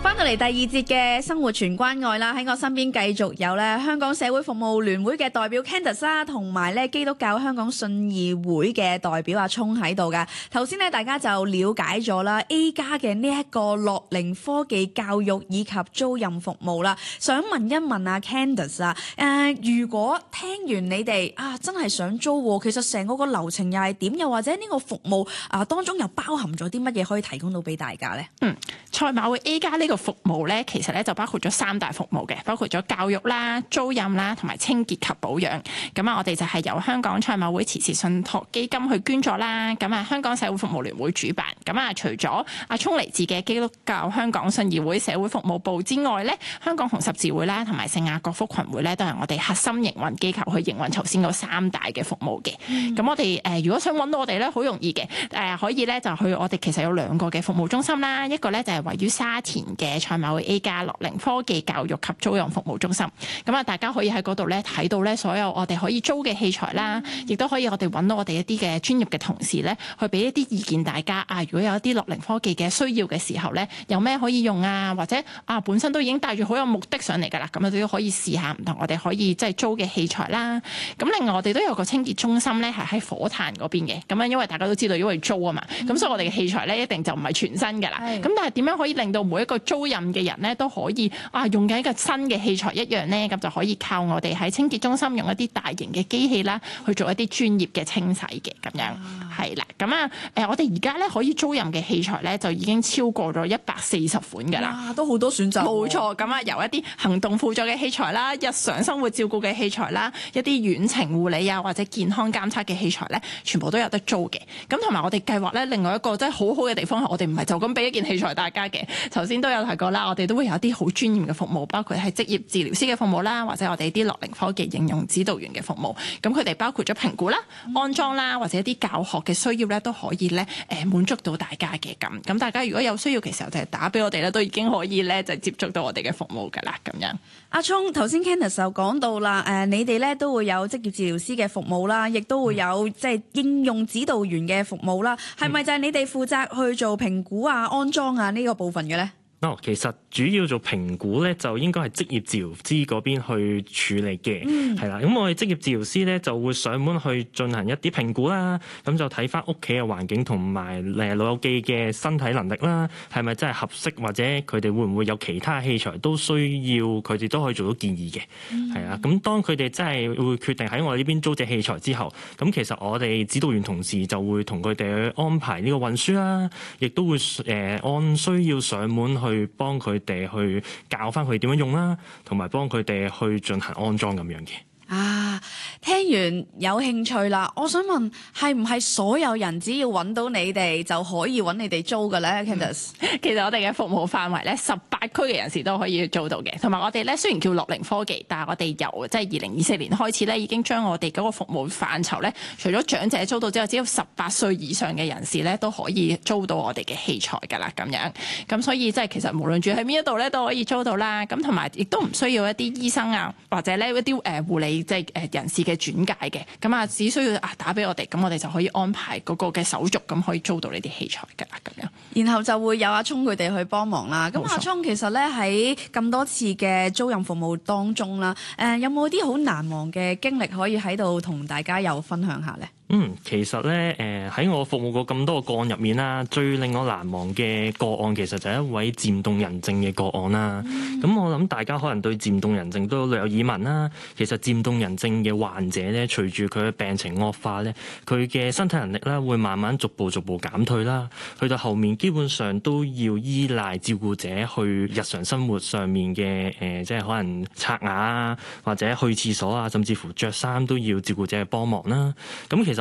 翻到嚟第二節嘅生活全關愛啦，喺我身邊繼續有咧香港社會服務聯會嘅代表 Candice 啦，同埋咧基督教香港信義會嘅代表阿聰喺度噶。頭先咧大家就了解咗啦 A+ 嘅呢一個樂齡科技教育以及租賃服務啦，想問一問阿 Candice 啊，如果聽完你哋真係想租，其實成個流程又係點？又或者呢個服務當中又包含咗啲乜嘢可以提供到俾大家咧？ 賽馬會 A+ 呢個服務咧，其實咧就包括咗3大服務嘅，包括咗教育啦、租賃啦，同埋清潔及保養。咁我哋就係由香港賽馬會慈善信託基金去捐助啦。咁香港社會服務聯會主辦。咁除咗阿聰嚟自嘅基督教香港信義會社會服務部之外咧，香港紅十字會啦，同埋聖雅各福群會咧，都係我哋核心營運機構去營運頭先嗰3大嘅服務嘅。咁我哋如果想揾到我哋咧，好容易嘅，可以咧就去我哋其實有2個嘅服務中心啦，一個咧就係位於沙田嘅賽馬會 A+ 樂齡科技教育及租用服務中心。咁大家可以喺嗰度咧睇到咧所有我哋可以租嘅器材啦，亦都可以我哋揾到我哋一啲嘅專業嘅同事咧，去俾一啲意見大家如果有一啲樂齡科技嘅需要嘅時候咧，有咩可以用或者本身都已經帶住好有目的上嚟㗎啦，咁都可以試下唔同我哋可以即係租嘅器材啦。咁另外我哋都有個清潔中心咧，係喺火炭嗰邊嘅。咁因為大家都知道因為租啊嘛，咁所以我哋嘅器材咧一定就唔係全新㗎啦。咁但係點樣可以令到每一個租賃嘅人咧都可以用緊一個新嘅器材一樣咧？咁就可以靠我哋喺清潔中心用一啲大型嘅機器啦，去做一啲專業嘅清洗嘅咁樣。係啦，咁我哋而家咧可以租賃嘅器材咧就已經超過咗140款㗎啦， 都好多選擇。 冇錯，咁由一啲行動輔助嘅器材啦、日常生活照顧嘅器材啦、一啲遠程護理或者健康監測嘅器材咧，全部都有得租嘅。咁同埋我哋計劃咧，另外一個真係好好嘅地方係我哋唔係就咁俾一件器材大家嘅。頭先都有提過啦，我哋都會有一啲好專業嘅服務，包括係職業治療師嘅服務啦，或者我哋啲樂齡科技應用指導員嘅服務。咁佢哋包括咗評估啦、安裝啦，或者一啲教學嘅需要咧，都可以咧滿足到大家嘅咁。咁大家如果有需要嘅時候，就係打俾我哋咧，都已經可以咧就接觸到我哋嘅服務㗎啦。咁樣。 阿聰頭先 Candice 就講到啦，你哋咧都會有職業治療師嘅服務啦，亦都會有即係應用指導員嘅服務啦。係咪就係你哋負責去做評估安裝呢個部分嘅咧？ 其實主要做評估咧，就應該係職業治療師嗰邊去處理嘅，係啦。咁我哋職業治療師咧就會上門去進行一啲評估啦，咁就睇翻屋企嘅環境同埋老友記嘅身體能力啦，係咪真係合適，或者佢哋會唔會有其他器材都需要佢哋都可以做到建議嘅，係啊。咁當佢哋真係會決定喺我哋呢邊租借器材之後，咁其實我哋指導員同事就會同佢哋去安排呢個運輸啦，亦都會按需要上門去幫佢哋去教翻佢點樣用啦，同埋幫佢哋去進行安裝咁樣嘅。 聽完有興趣啦，我想問係唔係所有人只要揾到你哋就可以揾你哋租嘅咧 Candice？ 其實我哋嘅服務範圍咧，18區嘅人士都可以租到嘅。同埋我哋咧雖然叫樂齡科技，但係我哋由即係2024年開始咧，已經將我哋嗰個服務範疇咧，除咗長者租到之外，只有18歲以上嘅人士咧都可以租到我哋嘅器材㗎啦。咁樣咁所以即係其實無論住喺邊一度咧都可以租到啦。咁同埋亦都唔需要一啲醫生或者咧一啲護理即係人士嘅轉介嘅。咁只需要打俾我哋，咁我哋就可以安排嗰個嘅手續，咁可以租到呢啲器材㗎啦。咁樣， 然後就會有阿聰佢哋去幫忙啦。咁阿聰其實咧喺咁多次嘅租賃服務當中啦，有冇啲好難忘嘅經歷可以喺度同大家有分享下咧？ 其實咧，喺我服務過咁多個案入面啦，最令我難忘嘅個案其實就係一位漸凍人症嘅個案啦。咁我諗大家可能對漸凍人症都略有耳聞啦。其實漸凍人症嘅患者咧，隨住佢嘅病情惡化咧，佢嘅身體能力啦會慢慢逐步減退啦。去到後面基本上都要依賴照顧者去日常生活上面嘅即係可能刷牙啊，或者去廁所啊，甚至乎着衫都要照顧者去幫忙啦。咁其實